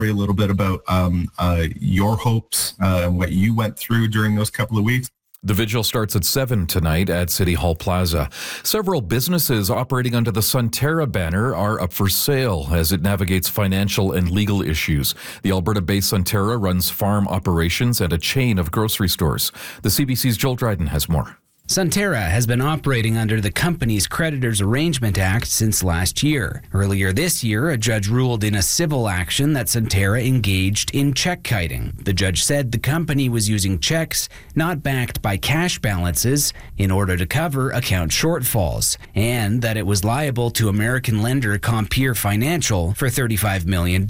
A little bit about your hopes and what you went through during those couple of weeks. The vigil starts at 7 tonight at City Hall Plaza. Several businesses operating under the Sunterra banner are up for sale as it navigates financial and legal issues. The Alberta-based Sunterra runs farm operations and a chain of grocery stores. The CBC's Joel Dryden has more. Sunterra has been operating under the company's Creditors Arrangement Act since last year. Earlier this year, a judge ruled in a civil action that Sunterra engaged in check kiting. The judge said the company was using checks not backed by cash balances in order to cover account shortfalls, and that it was liable to American lender Compeer Financial for $35 million.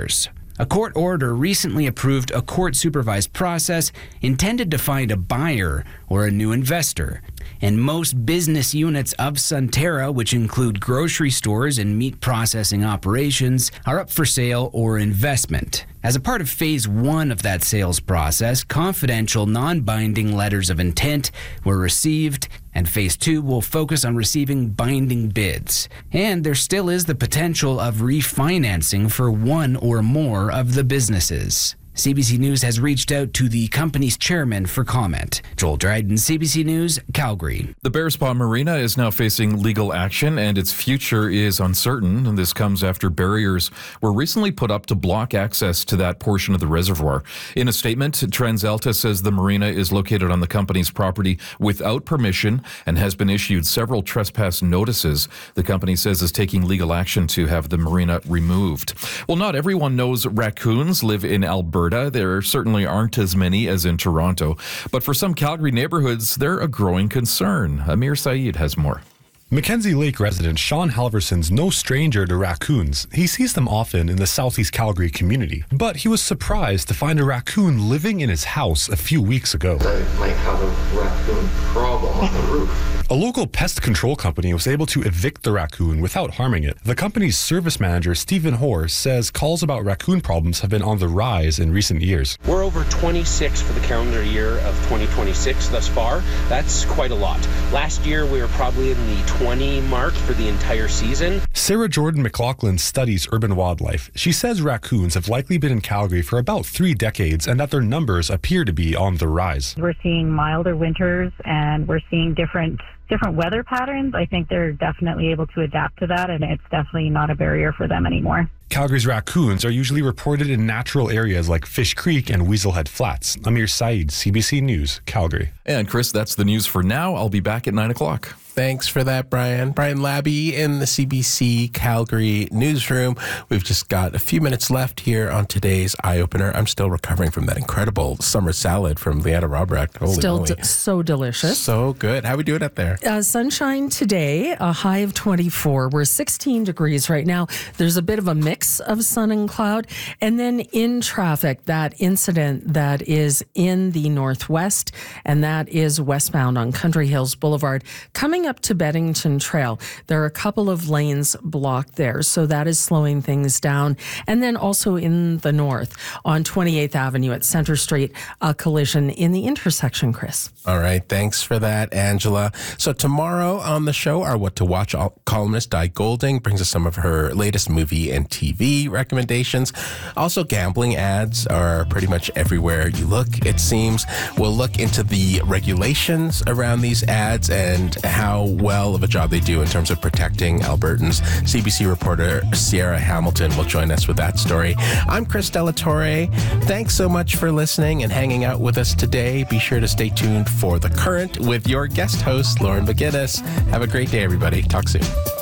A court order recently approved a court-supervised process intended to find a buyer or a new investor. And most business units of Sunterra, which include grocery stores and meat processing operations, are up for sale or investment. As a part of Phase 1 of that sales process, confidential, non-binding letters of intent were received, and Phase 2 will focus on receiving binding bids. And there still is the potential of refinancing for one or more of the businesses. CBC News has reached out to the company's chairman for comment. Joel Dryden, CBC News, Calgary. The Bearspaw Marina is now facing legal action and its future is uncertain. And this comes after barriers were recently put up to block access to that portion of the reservoir. In a statement, TransAlta says the marina is located on the company's property without permission and has been issued several trespass notices. The company says is taking legal action to have the marina removed. Well, not everyone knows raccoons live in Alberta. There certainly aren't as many as in Toronto, but for some Calgary neighborhoods, they're a growing concern. Amir Saeed has more. Mackenzie Lake resident Sean Halverson's no stranger to raccoons. He sees them often in the southeast Calgary community, but he was surprised to find a raccoon living in his house a few weeks ago. I might have a raccoon problem on the roof. A local pest control company was able to evict the raccoon without harming it. The company's service manager, Stephen Hoare, says calls about raccoon problems have been on the rise in recent years. We're over 26 for the calendar year of 2026 thus far. That's quite a lot. Last year, we were probably in the 20 mark for the entire season. Sarah Jordan McLaughlin studies urban wildlife. She says raccoons have likely been in Calgary for about 3 decades and that their numbers appear to be on the rise. We're seeing milder winters and we're seeing different weather patterns. I think they're definitely able to adapt to that, and it's definitely not a barrier for them anymore. Calgary's raccoons are usually reported in natural areas like Fish Creek and Weaselhead Flats. Amir Saeed, CBC News, Calgary. And Chris, that's the news for now. I'll be back at 9 o'clock. Thanks for that, Brian. Brian Labby in the CBC Calgary newsroom. We've just got a few minutes left here on today's Eye Opener. I'm still recovering from that incredible summer salad from Leanna Robrecht. Holy still moly. So delicious. So good. How are we doing up there? Sunshine today, a high of 24. We're 16 degrees right now. There's a bit of a mix of sun and cloud. And then in traffic, that incident that is in the northwest, and that is westbound on Country Hills Boulevard, coming up to Beddington Trail. There are a couple of lanes blocked there, so that is slowing things down. And then also in the north, on 28th Avenue at Center Street, a collision in the intersection, Chris. All right. Thanks for that, Angela. So tomorrow on the show, our What to Watch columnist Di Golding brings us some of her latest movie and TV recommendations. Also, gambling ads are pretty much everywhere you look, it seems. We'll look into the regulations around these ads and how well of a job they do in terms of protecting Albertans. CBC reporter Sierra Hamilton will join us with that story. I'm Chris Delatorre. Thanks so much for listening and hanging out with us today. Be sure to stay tuned for The Current with your guest host, Lauren McGinnis. Have a great day, everybody. Talk soon.